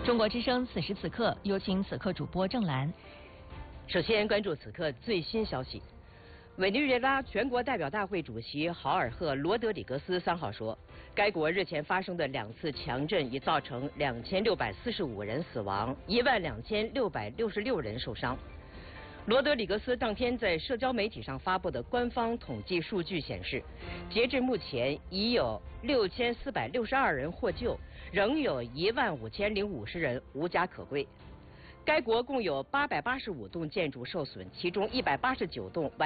中国之声此时此刻，有请此刻主播郑兰。 首先关注此刻最新消息。委内瑞拉全国代表大会主席豪尔赫·罗德里格斯3号说，该国日前发生的2次强震已造成2645人死亡，12666人受伤。罗德里格斯当天在社交媒体上发布的官方统计数据显示，截至目前已有6462人获救，仍有15050人无家可归。该国共有885栋建筑受损，其中189栋完